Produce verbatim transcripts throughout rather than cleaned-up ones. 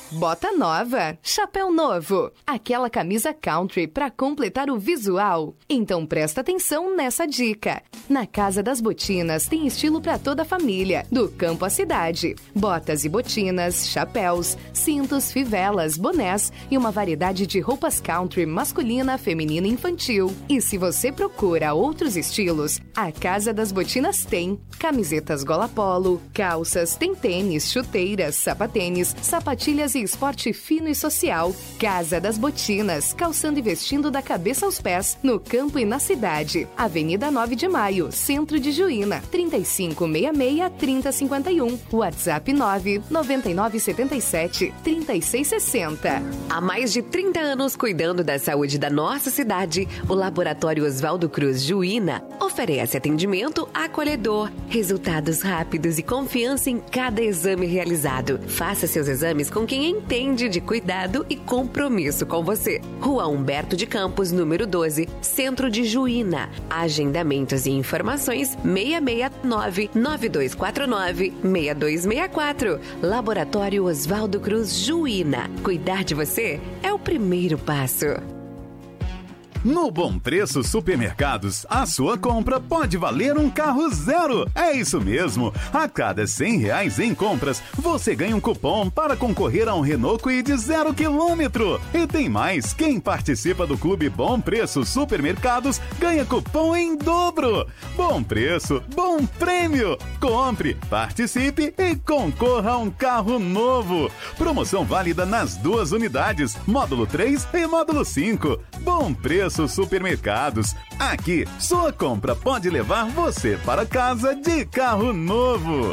Bota nova, chapéu novo, aquela camisa country para completar o visual. Então presta atenção nessa dica. Na Casa das Botinas tem estilo para toda a família, do campo à cidade. Botas e botinas, chapéus, cintos, fivelas, bonés e uma variedade de roupas country masculina, feminina e infantil. E se você procura outros estilos, a Casa das Botinas tem camisetas gola polo, calças, tem tênis, chuteiras, sapatênis, sapatilhas e esporte fino e social. Casa das Botinas, calçando e vestindo da cabeça aos pés, no campo e na cidade. Avenida nove de maio, Centro de Juína, trinta e cinco sessenta e seis, trinta cinquenta e um. WhatsApp nove nove nove sete sete, três seis seis zero. Há mais de trinta anos cuidando da saúde da nossa cidade, o Laboratório Oswaldo Cruz Juína oferece atendimento acolhedor, resultados rápidos e confiança em cada exame realizado. Faça seus exames com quem entende de cuidado e compromisso com você. Rua Humberto de Campos, número doze, Centro de Juína. Agendamentos e informações seis seis nove, nove dois quatro nove, seis dois seis quatro. Laboratório Oswaldo Cruz Juína. Cuidar de você é o primeiro passo. No Bom Preço Supermercados, a sua compra pode valer um carro zero. É isso mesmo. A cada cem reais em compras, você ganha um cupom para concorrer a um Renault Kwid zero quilômetro. E tem mais, quem participa do Clube Bom Preço Supermercados ganha cupom em dobro. Bom preço, bom prêmio. Compre, participe e concorra a um carro novo. Promoção válida nas duas unidades, módulo três e módulo cinco. Bom Preço Supermercados. Aqui, sua compra pode levar você para casa de carro novo.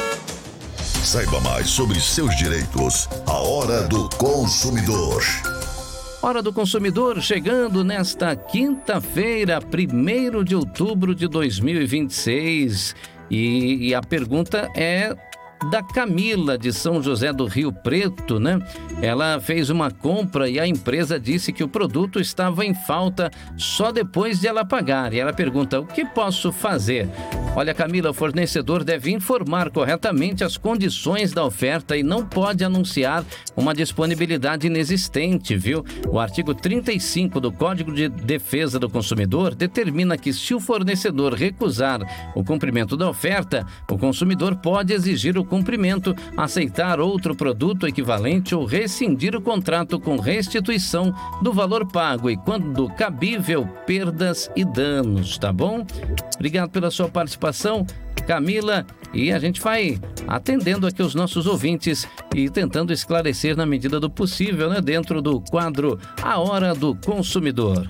Saiba mais sobre seus direitos. A Hora do Consumidor. Hora do Consumidor chegando nesta quinta-feira, primeiro de outubro de dois mil e vinte e seis. E, e a pergunta é da Camila, de São José do Rio Preto, né? Ela fez uma compra e a empresa disse que o produto estava em falta só depois de ela pagar. E ela pergunta, o que posso fazer? Olha, Camila, o fornecedor deve informar corretamente as condições da oferta e não pode anunciar uma disponibilidade inexistente, viu? O artigo trinta e cinco do Código de Defesa do Consumidor determina que, se o fornecedor recusar o cumprimento da oferta, o consumidor pode exigir o cumprimento, aceitar outro produto equivalente ou rescindir o contrato com restituição do valor pago e, quando cabível, perdas e danos, tá bom? Obrigado pela sua participação, Camila, e a gente vai atendendo aqui os nossos ouvintes e tentando esclarecer na medida do possível, né, dentro do quadro A Hora do Consumidor.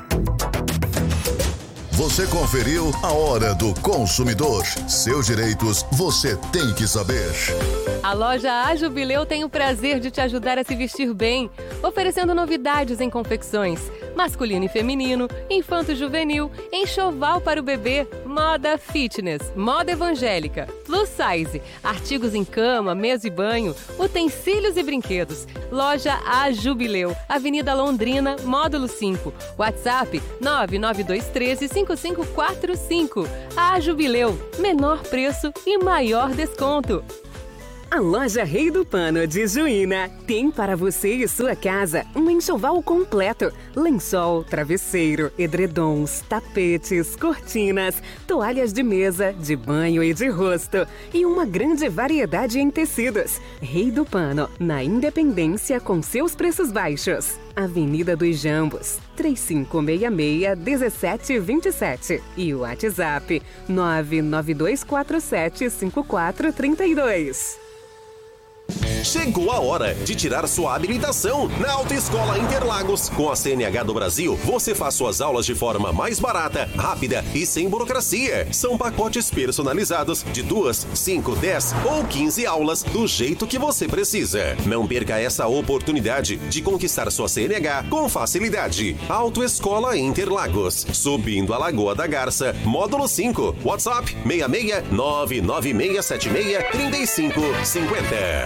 Você conferiu A Hora do Consumidor. Seus direitos você tem que saber. A loja A Jubileu tem o prazer de te ajudar a se vestir bem, oferecendo novidades em confecções, masculino e feminino, infanto-juvenil, enxoval para o bebê, moda fitness, moda evangélica, plus size, artigos em cama, mesa e banho, utensílios e brinquedos. Loja A Jubileu, Avenida Londrina, módulo cinco, WhatsApp nove nove dois um três, cinco cinco quatro cinco. A Jubileu, menor preço e maior desconto. A loja Rei do Pano de Juína tem para você e sua casa um enxoval completo. Lençol, travesseiro, edredons, tapetes, cortinas, toalhas de mesa, de banho e de rosto. E uma grande variedade em tecidos. Rei do Pano, na Independência, com seus preços baixos. Avenida dos Jambos, três cinco seis seis, um sete dois sete. E o WhatsApp nove nove dois quatro sete, cinco quatro três dois. Chegou a hora de tirar sua habilitação na Autoescola Interlagos. Com a C N H do Brasil, você faz suas aulas de forma mais barata, rápida e sem burocracia. São pacotes personalizados de duas, cinco, dez ou quinze aulas do jeito que você precisa. Não perca essa oportunidade de conquistar sua C N H com facilidade. Autoescola Interlagos, subindo a Lagoa da Garça, módulo cinco, WhatsApp seis seis nove nove seis sete seis, três cinco cinco zero.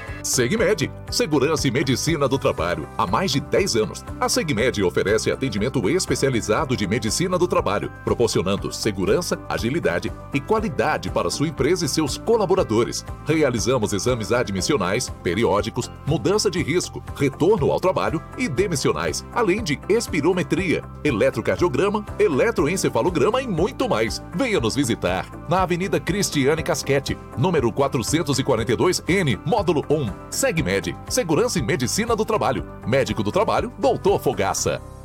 Segmed, Segurança e Medicina do Trabalho. Há mais de dez anos, a Segmed oferece atendimento especializado de medicina do trabalho, proporcionando segurança, agilidade e qualidade para sua empresa e seus colaboradores. Realizamos exames admissionais, periódicos, mudança de risco, retorno ao trabalho e demissionais, além de espirometria, eletrocardiograma, eletroencefalograma e muito mais. Venha nos visitar na Avenida Cristiane Casquete, número quatrocentos e quarenta e dois N, módulo um. Segmed, Segurança e Medicina do Trabalho. Médico do Trabalho, doutor Fogaça.